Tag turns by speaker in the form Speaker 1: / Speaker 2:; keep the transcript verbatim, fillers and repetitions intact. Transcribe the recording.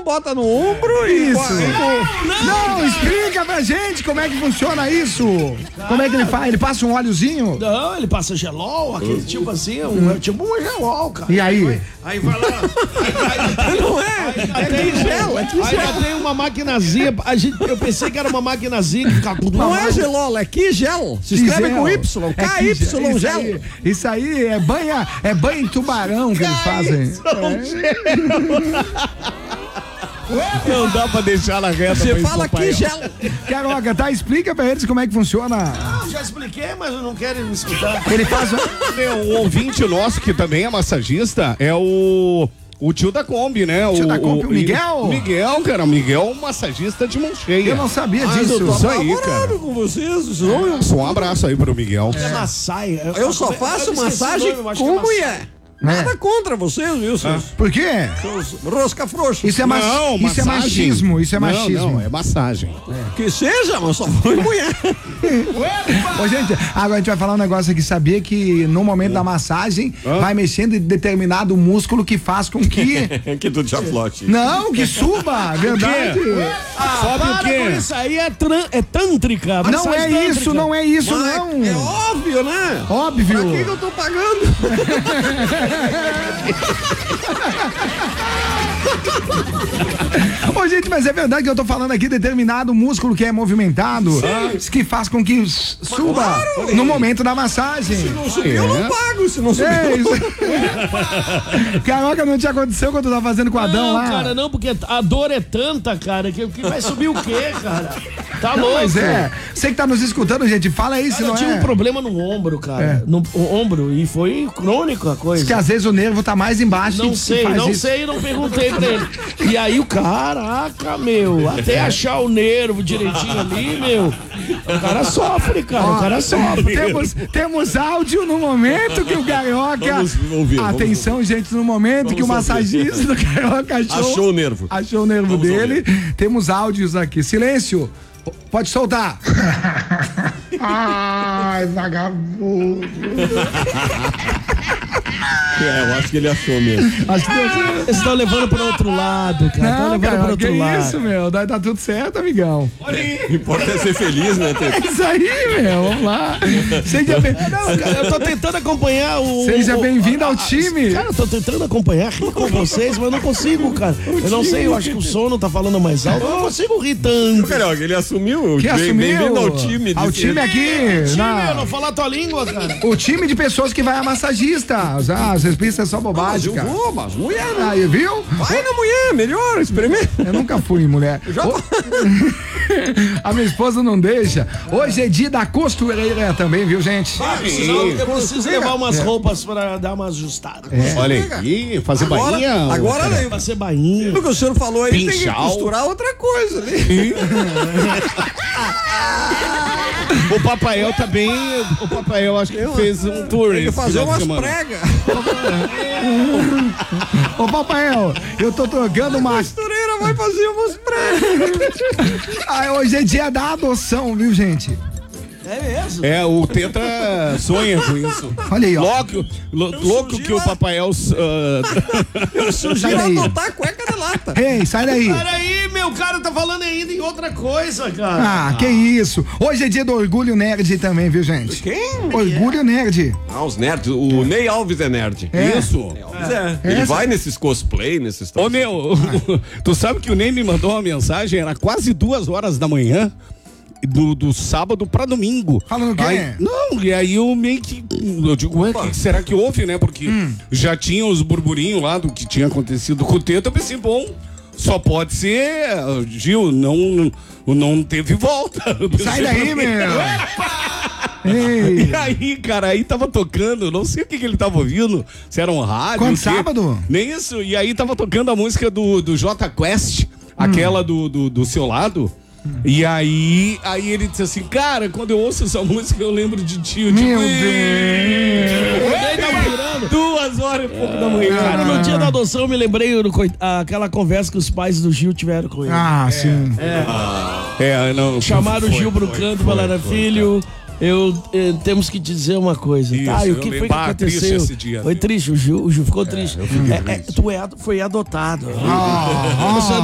Speaker 1: bota no ombro e...
Speaker 2: Isso. Não, não, não, explica pra gente como é que funciona isso. Como é que ele faz? Ele passa um óleozinho?
Speaker 3: Não, ele passa gelol, aquele tipo assim, um, é tipo um gelol, cara.
Speaker 2: E aí?
Speaker 3: Aí vai lá. Aí, aí,
Speaker 1: Não é, é que gel, é que
Speaker 3: aí já tem uma maquinazinha. A gente, eu pensei que era uma maquinazinha que ficava tudo.
Speaker 1: Não é gelol, é que gel. Se escreve
Speaker 2: Gel.
Speaker 1: com Y,
Speaker 2: É
Speaker 1: K
Speaker 2: que
Speaker 1: Y
Speaker 2: gel. Isso
Speaker 1: gel.
Speaker 2: aí, isso aí é banha, é banho em tubarão que eles fazem.
Speaker 4: Não dá pra deixar na reta.
Speaker 1: Você fala que gel.
Speaker 2: Carioca, tá? Explica pra eles como é que funciona.
Speaker 3: Ah, já expliquei, mas não querem me escutar.
Speaker 2: Ele faz um...
Speaker 4: O ouvinte nosso, que também é massagista, é o... O tio da Kombi, né?
Speaker 2: Tio da Kombi, o Miguel?
Speaker 4: O Miguel, cara. O Miguel é um massagista de mão cheia.
Speaker 2: Eu não sabia
Speaker 1: Mas
Speaker 2: disso.
Speaker 1: eu tô
Speaker 4: Isso aí,
Speaker 1: apavorado
Speaker 4: cara.
Speaker 1: com vocês, senão eu...
Speaker 4: Só um abraço aí pro Miguel.
Speaker 3: É massagem.
Speaker 1: Eu só faço massagem com mulher. Nada contra vocês, viu, seus,
Speaker 2: Por quê?
Speaker 1: seus rosca frouxa.
Speaker 2: Isso é, mach...
Speaker 4: Não,
Speaker 2: isso é
Speaker 4: massagem.
Speaker 2: machismo, isso é
Speaker 4: Não,
Speaker 2: machismo.
Speaker 4: Não, é massagem.
Speaker 1: Que seja, mas só foi mulher.
Speaker 2: Ô, gente, agora a gente vai falar um negócio aqui. Sabia que no momento da massagem vai mexendo em determinado músculo que faz com que...
Speaker 1: Que tudo já flote.
Speaker 2: Não, que suba, verdade.
Speaker 3: Ah,
Speaker 4: Sobe o
Speaker 3: para
Speaker 4: quê?
Speaker 3: com isso aí, é, tran- é tântrica.
Speaker 2: Não é
Speaker 3: massagem
Speaker 2: isso,
Speaker 3: tântrica.
Speaker 2: não é isso,
Speaker 1: Mas
Speaker 2: não.
Speaker 1: é óbvio, né?
Speaker 2: Óbvio.
Speaker 1: Pra que que eu tô pagando?
Speaker 2: Ô, gente, mas é verdade que eu tô falando aqui determinado músculo que é movimentado, que faz com que s- suba no momento da massagem.
Speaker 1: Não subiu, eu não pago. Se não subiu,
Speaker 2: É isso. Caraca, não te aconteceu quando tu tava fazendo com o Adão
Speaker 3: Não,
Speaker 2: lá?
Speaker 3: cara, não, porque a dor é tanta, cara, que, que vai subir o quê, cara? Tá louco.
Speaker 2: Mas é, você que tá nos escutando, gente, fala aí se
Speaker 3: Cara,
Speaker 2: não
Speaker 3: eu tive
Speaker 2: é.
Speaker 3: um problema no ombro, cara.
Speaker 2: É.
Speaker 3: No o ombro, e foi crônico a coisa.
Speaker 2: Que às vezes o nervo tá mais embaixo.
Speaker 3: Não
Speaker 2: e
Speaker 3: sei,
Speaker 2: faz
Speaker 3: não
Speaker 2: isso.
Speaker 3: sei, não perguntei pra ele. E aí o caraca, meu, até achar o nervo direitinho ali, meu, o cara sofre, cara, o cara sofre.
Speaker 2: Temos, temos áudio no momento que o Carioca.
Speaker 1: Vamos ouvir, vamos
Speaker 2: Atenção, gente, no momento
Speaker 1: Vamos
Speaker 2: que o
Speaker 1: ouvir.
Speaker 2: massagista do Carioca achou,
Speaker 1: Achou o nervo.
Speaker 2: achou o nervo
Speaker 1: Vamos
Speaker 2: dele. Temos áudios aqui. Silêncio. Pode soltar. Ai, vagabundo.
Speaker 1: É, eu acho que ele achou mesmo.
Speaker 2: Acho que deu certo.
Speaker 3: Vocês estão levando para outro lado, cara. Estão
Speaker 2: Não,
Speaker 3: levando
Speaker 2: cara,
Speaker 3: para
Speaker 2: que
Speaker 3: outro lado.
Speaker 2: isso, meu. Tá, tá tudo certo, amigão.
Speaker 1: O importante é ser feliz, né, Tete?
Speaker 2: Isso aí, meu. Vamos lá. Seja, bem...
Speaker 3: Não, cara, eu tô tentando acompanhar o.
Speaker 2: Seja
Speaker 3: o-
Speaker 2: bem-vindo
Speaker 3: a-
Speaker 2: ao
Speaker 3: a-
Speaker 2: time.
Speaker 3: Cara, eu tô tentando acompanhar, rir com vocês, mas eu não consigo, cara. Eu não sei, eu acho que o sono tá falando mais alto. Eu não consigo rir tanto.
Speaker 1: Carioca, ele assumiu.
Speaker 2: Que
Speaker 1: Bem-
Speaker 2: assumiu?
Speaker 1: Bem-vindo ao time.
Speaker 2: Ao
Speaker 1: disse
Speaker 2: time
Speaker 1: ele.
Speaker 2: aqui.
Speaker 3: Time,
Speaker 2: na-
Speaker 3: eu não falar tua língua, cara.
Speaker 2: O time de pessoas que vai a massagista. Ah, vocês pensam é só
Speaker 1: Mas
Speaker 2: bobagem,
Speaker 1: eu
Speaker 2: cara.
Speaker 1: vou, mas mulher, né?
Speaker 2: Aí, viu?
Speaker 1: Vai na mulher, melhor, experimenta.
Speaker 2: Eu nunca fui mulher.
Speaker 1: Já
Speaker 2: Ô- A minha esposa não deixa. Hoje é dia da costureira também, viu, gente?
Speaker 3: Eu preciso, eu preciso levar umas roupas pra dar uma ajustada.
Speaker 4: Olha aí, fazer
Speaker 1: Agora,
Speaker 4: bainha.
Speaker 1: agora né,
Speaker 3: Pra ser bainha.
Speaker 1: o que o senhor falou aí, tem que
Speaker 4: Pinchal.
Speaker 1: costurar outra coisa ali.
Speaker 4: O Papael também. O Papael acho que fez um tour.
Speaker 1: Tem que
Speaker 4: esse
Speaker 1: fazer
Speaker 4: final de
Speaker 1: umas
Speaker 4: semana.
Speaker 1: pregas.
Speaker 2: Ô, Papael, eu tô trocando uma.
Speaker 1: Costureira vai fazer umas pregas.
Speaker 2: Ah, hoje é dia da adoção, viu, gente?
Speaker 3: É mesmo?
Speaker 4: É, o Tetra sonha com isso.
Speaker 2: Olha aí, ó.
Speaker 4: Louco, lo- louco que o Papael. ah,
Speaker 1: Eu
Speaker 2: Sai
Speaker 1: sugiro
Speaker 2: daí.
Speaker 1: adotar a cueca de lata.
Speaker 2: Ei, sai daí.
Speaker 3: Peraí, meu cara tá falando ainda em outra coisa, cara.
Speaker 2: Ah, que isso. Hoje é dia do Orgulho Nerd também, viu, gente?
Speaker 1: Quem?
Speaker 2: Orgulho Nerd.
Speaker 1: Ah, os nerds. O Ney Alves é nerd.
Speaker 2: É.
Speaker 4: Isso.
Speaker 1: É. Ele
Speaker 2: Essa-
Speaker 1: vai nesses cosplay, nesses...
Speaker 4: Ô meu, tu sabe que o Ney me mandou uma mensagem, era quase duas horas da manhã. Do, do sábado pra domingo.
Speaker 2: Falando o quê?
Speaker 4: Aí- não, e aí eu meio que. Eu digo, ué, o que será que houve, né? Porque
Speaker 2: Hum.
Speaker 4: já tinha os burburinhos lá do que tinha acontecido com o Teto. Eu pensei, bom, só pode ser. Gil, não, não teve volta. Eu pensei,
Speaker 2: Sai daí, meu. Ei.
Speaker 4: E aí, cara, aí tava tocando, não sei o que, que ele tava ouvindo, se era um rádio.
Speaker 2: Quando
Speaker 4: o quê.
Speaker 2: sábado?
Speaker 4: Nem isso, e aí tava tocando a música do, do J Quest, aquela do, do, do seu lado. E aí, aí ele disse assim, cara, quando eu ouço essa música eu lembro de ti. Eu digo,
Speaker 2: Meu
Speaker 4: "Ih".
Speaker 2: Deus.
Speaker 3: Ele tava virando.
Speaker 4: Duas horas e pouco da manhã.
Speaker 3: Cara, no dia da adoção eu me lembrei do coi- aquela conversa que os pais do Gil tiveram com ele.
Speaker 2: Ah, sim.
Speaker 4: É, não.
Speaker 3: Chamaram o
Speaker 4: foi,
Speaker 3: Gil pro
Speaker 4: foi,
Speaker 3: canto e
Speaker 4: foi,
Speaker 3: falaram,
Speaker 4: foi,
Speaker 3: filho, eu, eh, temos que te dizer uma coisa.
Speaker 4: Isso,
Speaker 3: tá, e o
Speaker 4: eu
Speaker 3: que foi que
Speaker 4: lembro. Ah, triste
Speaker 3: aconteceu?
Speaker 4: esse dia,
Speaker 3: Foi
Speaker 4: viu?
Speaker 3: triste, o Gil, o Gil ficou triste.
Speaker 4: eu fiquei
Speaker 3: É, é,
Speaker 4: triste.
Speaker 3: tu é, foi adotado.
Speaker 2: Ah,
Speaker 3: Você